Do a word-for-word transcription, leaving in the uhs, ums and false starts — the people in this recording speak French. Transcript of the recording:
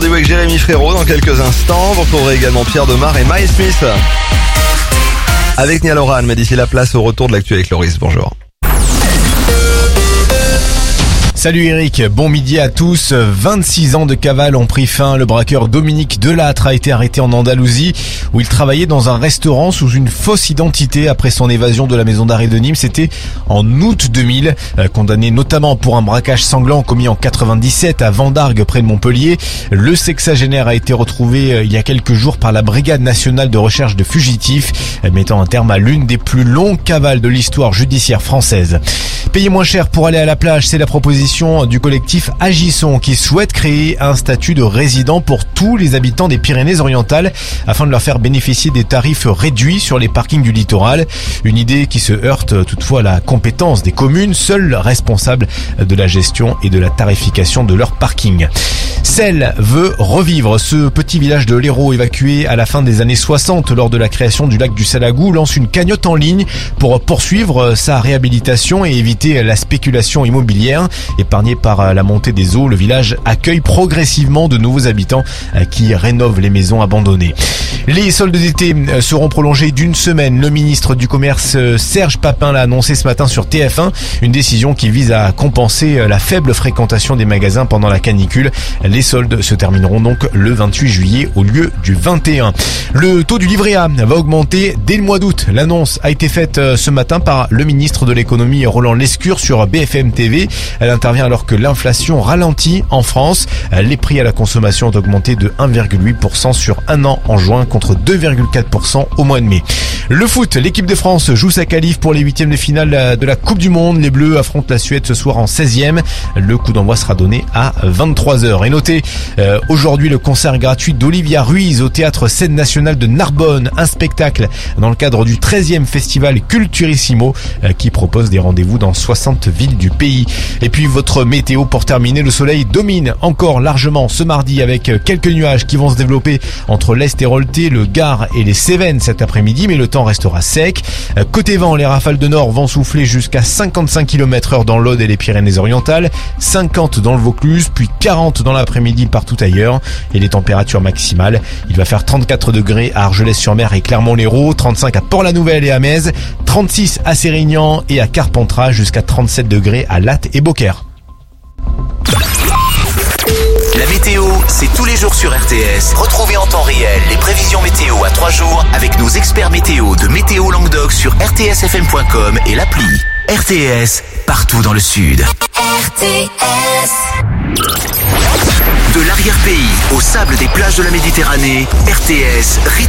rendez-vous avec Jérémy Frérot dans quelques instants. Vous retrouverez également Pierre Demar et Maï Smith. Avec Nia Loran, mais d'ici la place au retour de l'actu avec Loris. Bonjour. Salut Eric, bon midi à tous. vingt-six ans de cavale ont pris fin. Le braqueur Dominique Delattre a été arrêté en Andalousie où il travaillait dans un restaurant sous une fausse identité après son évasion de la maison d'arrêt de Nîmes. C'était en août deux mille. Condamné notamment pour un braquage sanglant commis en quatre-vingt-dix-sept à Vendargues près de Montpellier. Le sexagénaire a été retrouvé il y a quelques jours par la Brigade nationale de recherche de fugitifs, mettant un terme à l'une des plus longues cavales de l'histoire judiciaire française. Payer moins cher pour aller à la plage, c'est la proposition du collectif Agisson qui souhaite créer un statut de résident pour tous les habitants des Pyrénées-Orientales afin de leur faire bénéficier des tarifs réduits sur les parkings du littoral. Une idée qui se heurte toutefois à la compétence des communes, seules responsables de la gestion et de la tarification de leur parking. Celle veut revivre. Ce petit village de l'Hérault évacué à la fin des années soixante lors de la création du lac du Salagou lance une cagnotte en ligne pour poursuivre sa réhabilitation et éviter la spéculation immobilière. Épargné par la montée des eaux, le village accueille progressivement de nouveaux habitants qui rénovent les maisons abandonnées. Les soldes d'été seront prolongés d'une semaine. Le ministre du Commerce Serge Papin l'a annoncé ce matin sur T F un. Une décision qui vise à compenser la faible fréquentation des magasins pendant la canicule. Les soldes se termineront donc le vingt-huit juillet au lieu du vingt et un. Le taux du livret A va augmenter dès le mois d'août. L'annonce a été faite ce matin par le ministre de l'économie Roland Lescure sur B F M T V. Elle intervient alors que l'inflation ralentit en France. Les prix à la consommation ont augmenté de un virgule huit pour cent sur un an en juin contre deux virgule quatre pour cent au mois de mai. Le foot, l'équipe de France joue sa qualif pour les huitièmes de finale de la Coupe du Monde. Les Bleus affrontent la Suède ce soir en seizième. Le coup d'envoi sera donné à vingt-trois heures. Et notez, euh, aujourd'hui le concert gratuit d'Olivia Ruiz au Théâtre Scène Nationale de Narbonne. Un spectacle dans le cadre du treizième festival Culturissimo euh, qui propose des rendez-vous dans soixante villes du pays. Et puis votre météo pour terminer, le soleil domine encore largement ce mardi avec quelques nuages qui vont se développer entre l'Est hérolté, le Gard et les Cévennes cet après-midi, mais le temps restera sec. Côté vent, les rafales de nord vont souffler jusqu'à cinquante-cinq kilomètres heure dans l'Aude et les Pyrénées-Orientales, cinquante dans le Vaucluse, puis quarante dans l'après-midi partout ailleurs. Et les températures maximales, il va faire trente-quatre degrés à Argelès-sur-Mer et Clermont-Lérault, trente-cinq à Port-la-Nouvelle et à Metz, trente-six à Sérignan et à Carpentras, jusqu'à trente-sept degrés à Latte et Beaucaire. La météo, c'est tous les jours sur R T S. Retrouvez en temps réel les prévisions météo à trois jours avec nos experts météo de Météo Languedoc sur r t s f m point com et l'appli. R T S, partout dans le sud. R T S. De l'arrière-pays au sable des plages de la Méditerranée, R T S rythme